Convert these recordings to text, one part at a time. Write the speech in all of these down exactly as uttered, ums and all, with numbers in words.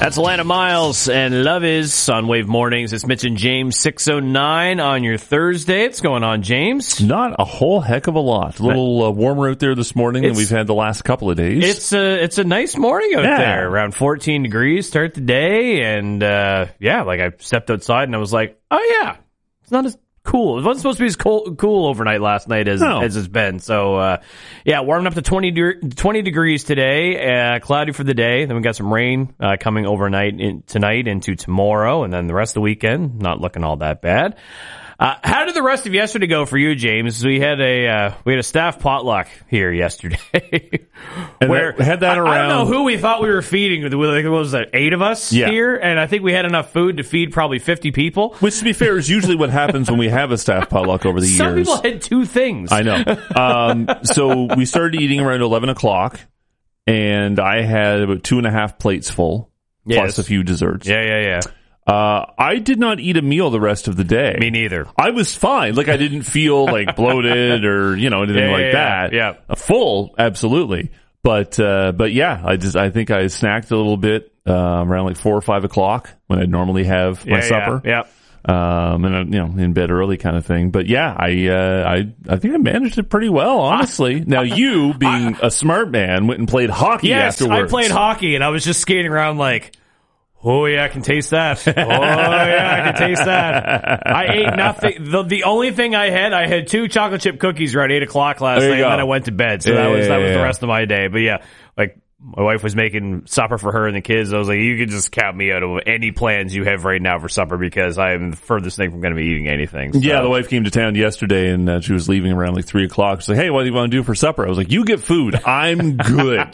That's Alana Miles and Love Is on Wave Mornings. It's Mitch and James, six oh nine on your Thursday. What's going on, James? Not a whole heck of a lot. A little uh, warmer out there this morning it's, than we've had the last couple of days. It's a, it's a nice morning out yeah. there. Around fourteen degrees, start the day. And, uh, yeah, like I stepped outside and I was like, oh, yeah, it's not as cool. It wasn't supposed to be as cool, cool overnight last night as, no. as it's been. So, uh, yeah, warming up to twenty, twenty degrees today, uh, cloudy for the day. Then we got some rain, uh, coming overnight in, tonight into tomorrow. And then the rest of the weekend, not looking all that bad. Uh, how did the rest of yesterday go for you, James? We had a, uh, we had a staff potluck here yesterday. and where that, had that around. I, I don't know who we thought we were feeding. Like, what was that, eight of us yeah. here? And I think we had enough food to feed probably fifty people. Which, to be fair, is usually what happens when we have a staff potluck over the Some years. Some people had two things. I know. Um, so we started eating around eleven o'clock, and I had about two and a half plates full, yes. plus a few desserts. Yeah, yeah, yeah. Uh, I did not eat a meal the rest of the day. Me neither. I was fine. Like, I didn't feel like bloated or, you know, anything yeah, like yeah, that. Yeah. Uh, full, absolutely. But, uh, but yeah, I just, I think I snacked a little bit, um, around like four or five o'clock when I'd normally have my yeah, supper. Yeah. yeah. Um, and, you know, in bed early kind of thing. But yeah, I, uh, I, I think I managed it pretty well, honestly. Now, you, being a smart man, went and played hockey yes, afterwards. I played hockey and I was just skating around like, oh, yeah, I can taste that. Oh, yeah, I can taste that. I ate nothing. The, the only thing I had, I had two chocolate chip cookies around eight o'clock last night, go. and then I went to bed. So yeah, that was that was yeah, the yeah. rest of my day. But yeah, like, my wife was making supper for her and the kids. I was like, you can just count me out of any plans you have right now for supper because I am the furthest thing from going to be eating anything. So. Yeah, the wife came to town yesterday and uh, she was leaving around like three o'clock. She's like, hey, what do you want to do for supper? I was like, you get food. I'm good.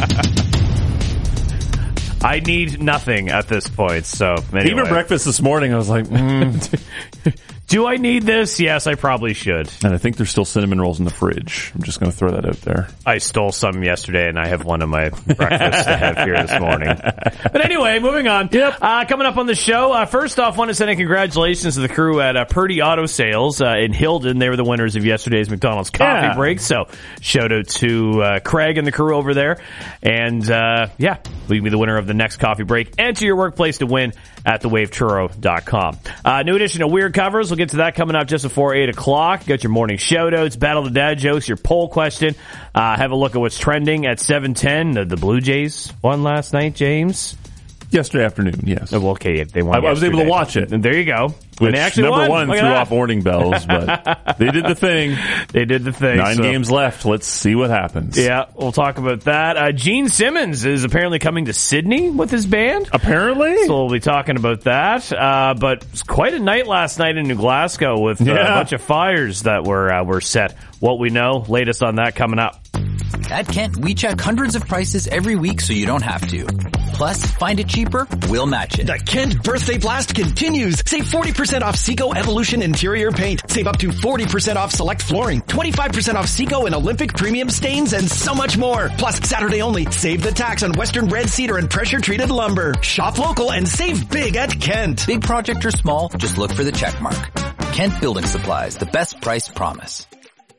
I need nothing at this point, so anyway. Even breakfast this morning, I was like, mm. Do I need this? Yes, I probably should. And I think there's still cinnamon rolls in the fridge. I'm just going to throw that out there. I stole some yesterday, and I have one of my breakfasts to have here this morning. But anyway, moving on. Yep. Uh, coming up on the show, uh, first off, want to send a congratulations to the crew at uh, Purdy Auto Sales uh, in Hilden. They were the winners of yesterday's McDonald's coffee yeah. break, so shout out to uh, Craig and the crew over there. And, uh, yeah, we can be the winner of the next coffee break. Enter your workplace to win at the wave churro dot com. Uh, new edition of Weird Covers. We'll get to that coming up just before eight o'clock. Got your morning shout-outs, Battle the Dad jokes, your poll question. Uh, have a look at what's trending at seven ten. The, the Blue Jays won last night, James. Yesterday afternoon, yes. Oh, well, okay, if they won I, I was able to watch it. And there you go. Which, they actually number won. one, threw off warning bells, but they did the thing. They did the thing. Nine so. games left. Let's see what happens. Yeah, we'll talk about that. Uh, Gene Simmons is apparently coming to Sydney with his band. Apparently. So we'll be talking about that. Uh, but it was quite a night last night in New Glasgow with uh, yeah. a bunch of fires that were uh, were set. What we know, latest on that coming up. At Kent, we check hundreds of prices every week so you don't have to. Plus, find it cheaper, we'll match it. The Kent Birthday Blast continues. Save forty percent off Seco Evolution interior paint. Save up to forty percent off select flooring. twenty-five percent off Seco and Olympic premium stains and so much more. Plus, Saturday only, save the tax on Western red cedar and pressure treated lumber. Shop local and save big at Kent. Big project or small, just look for the check mark. Kent Building Supplies, the best price promise.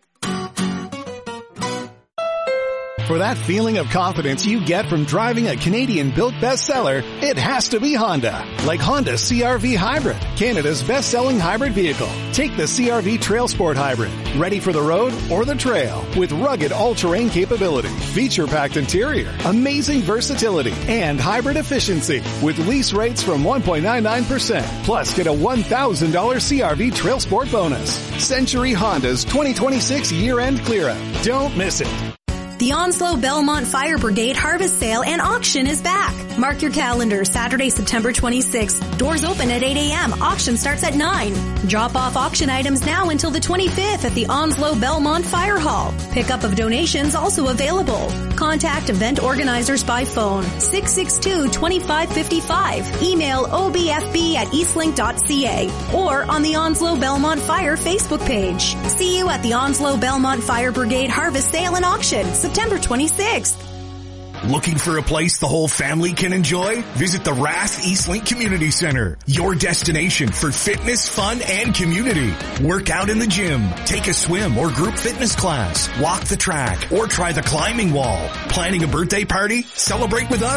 For that feeling of confidence you get from driving a Canadian-built bestseller, it has to be Honda. Like Honda C R V Hybrid, Canada's best-selling hybrid vehicle. Take the C R V Trail Sport Hybrid, ready for the road or the trail, with rugged all-terrain capability, feature-packed interior, amazing versatility, and hybrid efficiency, with lease rates from one point nine nine percent. Plus, get a one thousand dollars C R V Trail Sport bonus. Century Honda's twenty twenty-six year-end clear-out. Don't miss it. The Onslow Belmont Fire Brigade Harvest Sale and Auction is back. Mark your calendar, Saturday, September twenty-sixth. Doors open at eight a.m. Auction starts at nine. Drop off auction items now until the twenty-fifth at the Onslow Belmont Fire Hall. Pickup of donations also available. Contact event organizers by phone, six six two, two five five five. Email o b f b at eastlink dot c a or on the Onslow Belmont Fire Facebook page. See you at the Onslow Belmont Fire Brigade Harvest Sale and Auction, September twenty-sixth. Looking for a place the whole family can enjoy? Visit the Rath Eastlink Community Center, your destination for fitness, fun, and community. Work out in the gym, take a swim or group fitness class, walk the track, or try the climbing wall. Planning a birthday party? Celebrate with us.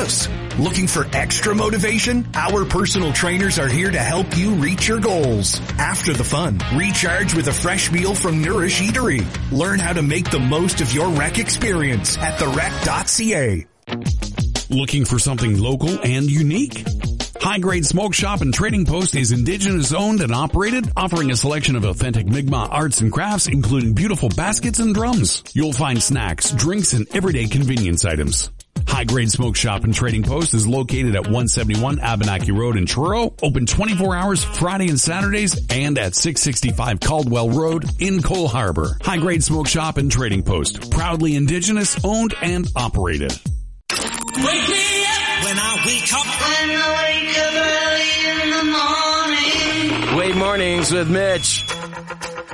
Looking for extra motivation? Our personal trainers are here to help you reach your goals. After the fun, recharge with a fresh meal from Nourish Eatery. Learn how to make the most of your rec experience at the rec dot c a. Looking for something local and unique? High Grade Smoke Shop and Trading Post is Indigenous owned and operated, offering a selection of authentic Mi'kmaq arts and crafts, including beautiful baskets and drums. You'll find snacks, drinks, and everyday convenience items. High Grade Smoke Shop and Trading Post is located at one seventy-one Abenaki Road in Truro, open twenty-four hours Friday and Saturdays, and at six sixty-five Caldwell Road in Cole Harbour. High Grade Smoke Shop and Trading Post, proudly Indigenous owned and operated. Wake me up when I wake up. When I wake up early in the morning. Wait mornings with Mitch.